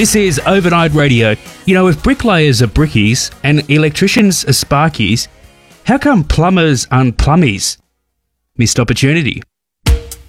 This is Overnight Radio. You know, if bricklayers are brickies and electricians are sparkies, how come plumbers aren't plummies? Missed opportunity.